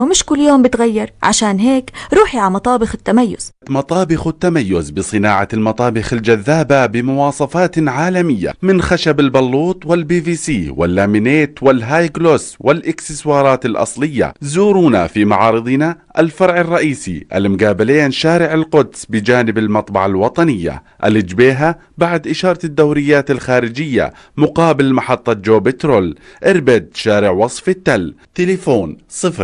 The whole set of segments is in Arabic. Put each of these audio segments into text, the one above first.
ومش كل يوم بتغير. عشان هيك روحي على مطابخ التميز. مطابخ التميز بصناعة المطابخ الجذابة بمواصفات عالمية، من خشب البلوط والبي في سي واللامينيت والهاي جلوس والإكسسوارات الأصلية. زورونا في معارضنا الفرع الرئيسي المقابلين شارع القدس بجانب المطبعة الوطنية، الجبيهة بعد إشارة الدوريات الخارجية مقابل محطة جو بترول. إربد شارع وصف التل. تليفون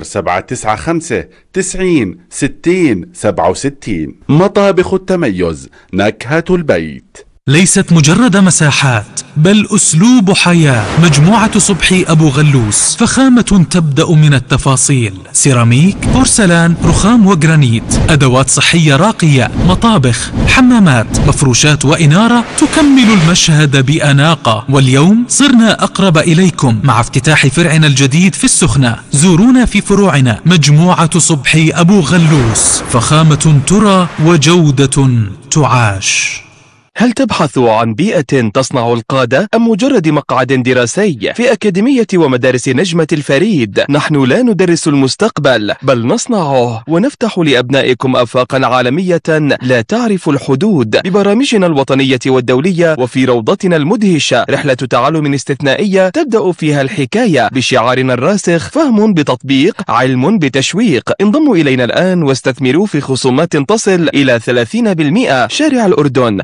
0795 90 60 67. مطابخ التميز، نكهة البيت. ليست مجرد مساحات بل أسلوب حياة. مجموعة صبحي أبو غلوس، فخامة تبدأ من التفاصيل: سيراميك، بورسلان، رخام وجرانيت، أدوات صحية راقية، مطابخ، حمامات، مفروشات وإنارة تكمل المشهد بأناقة. واليوم صرنا أقرب إليكم مع افتتاح فرعنا الجديد في السخنة. زورونا في فروعنا. مجموعة صبحي أبو غلوس، فخامة ترى وجودة تعاش. هل تبحث عن بيئة تصنع القادة أم مجرد مقعد دراسي؟ في أكاديمية ومدارس نجمة الفريد نحن لا ندرس المستقبل بل نصنعه، ونفتح لأبنائكم آفاقا عالمية لا تعرف الحدود ببرامجنا الوطنية والدولية. وفي روضتنا المدهشة رحلة تعلم استثنائية تبدأ فيها الحكاية بشعارنا الراسخ: فهم بتطبيق، علم بتشويق. انضموا إلينا الآن واستثمروا في خصومات تصل إلى 30%. شارع الأردن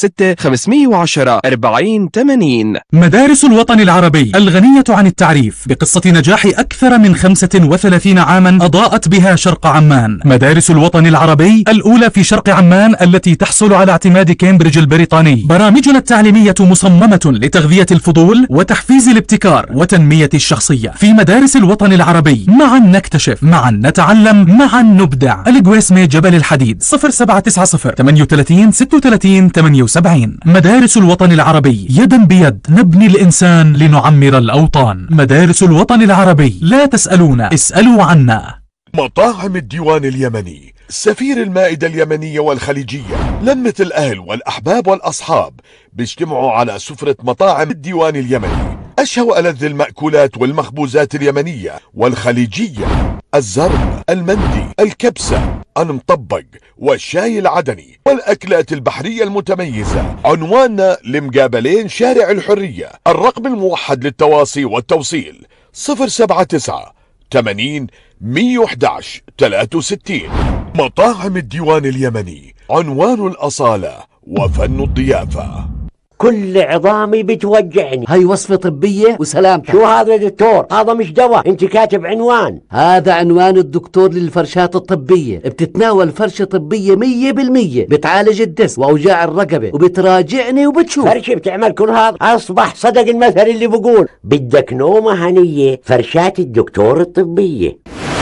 06-510 40-80. مدارس الوطن العربي الغنية عن التعريف بقصة نجاح أكثر من 35 عاما أضاءت بها شرق عمان. مدارس الوطن العربي الأولى في شرق عمان التي تحصل على اعتماد كامبريدج البريطاني. برامجنا التعليمية مصممة لتغذية الفضول وتحفيز الابتكار وتنمية الشخصية. في مدارس الوطن العربي معا نكتشف، معا نتعلم، معا نبدع. الجويسمي جبل الحديد 0790 38 36 78. مدارس الوطن العربي، يدا بيد نبني الإنسان لنعمر الأوطان. مدارس الوطن العربي، لا تسألونا، اسألوا عنا. مطاعم الديوان اليمني، سفير المائدة اليمنية والخليجية، لمة الأهل والأحباب والأصحاب بيجتمعوا على سفرة مطاعم الديوان اليمني. أشهى وألذ المأكولات والمخبوزات اليمنية والخليجية: الزرب، المندي، الكبسة، المطبق، والشاي العدني، والأكلات البحرية المتميزة. عنواننا لمقابلين شارع الحرية. الرقم الموحد للتواصي والتوصيل 079 80 111 63. مطاعم الديوان اليمني، عنوان الأصالة وفن الضيافة. كل عظامي بتوجعني. هاي وصفة طبية وسلامتك. شو هذا دكتور؟ هذا مش دواء، انت كاتب عنوان. هذا عنوان الدكتور للفرشات الطبية. بتتناول فرشة طبية 100%، بتعالج الدس وأوجاع الرقبة وبتراجعني وبتشوف. فرشة بتعمل كل هذا؟ أصبح صدق المثل اللي بقول بدك نومة هنية، فرشات الدكتور الطبية.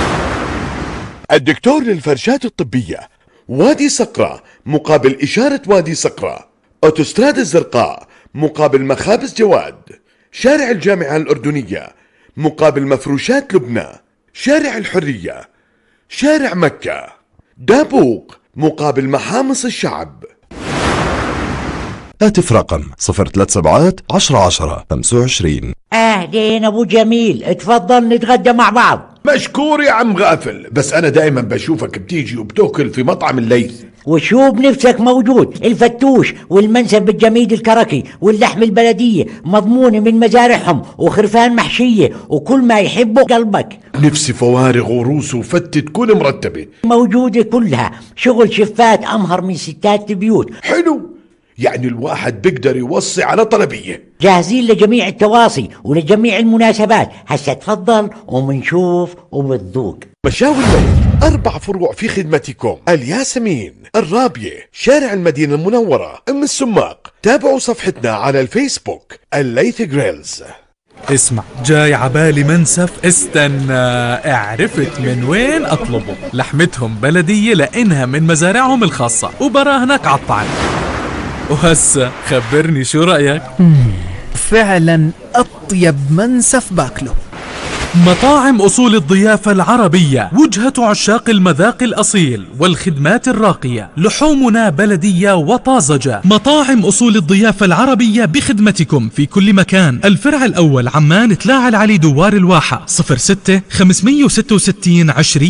الدكتور للفرشات الطبية، وادي صقرة مقابل إشارة وادي صقرة، أوتوستراد الزرقاء مقابل مخابز جواد، شارع الجامعة الأردنية مقابل مفروشات لبنى، شارع الحرية، شارع مكة، دابوق مقابل محامص الشعب. هاتف رقم 037 10 10 25. أهلين أبو جميل، اتفضل نتغدى مع بعض. مشكور يا عم غافل، بس أنا دائما بشوفك بتيجي وبتاكل في مطعم الليث. وشو بنفسك موجود، الفتوش والمنسف بالجميد الكركي واللحم البلدية مضمونة من مزارعهم، وخرفان محشية، وكل ما يحبه قلبك. نفسي فوارغ وروس وفتة تكون مرتبة موجودة كلها، شغل شفات أمهر من ستات البيوت. حلو، يعني الواحد بيقدر يوصي على طلبية. جاهزين لجميع التواصي ولجميع المناسبات. هسا تفضل ومنشوف وبتذوق. مشاوي الليث 4 فروع في خدمتكم: الياسمين، الرابية، شارع المدينة المنورة، أم السماق. تابعوا صفحتنا على الفيسبوك الليث جريلز. اسمع، جاي عبالي منسف، استنى، عرفت من وين اطلبه. لحمتهم بلدية لانها من مزارعهم الخاصة وبراهنك عالطعم. وهسا خبرني شو رأيك؟ فعلا أطيب منسف باكله. مطاعم أصول الضيافة العربية، وجهة عشاق المذاق الأصيل والخدمات الراقية، لحومنا بلدية وطازجة. مطاعم أصول الضيافة العربية بخدمتكم في كل مكان. الفرع الأول عمان، تلاعة العلي، دوار الواحة، 06 566 20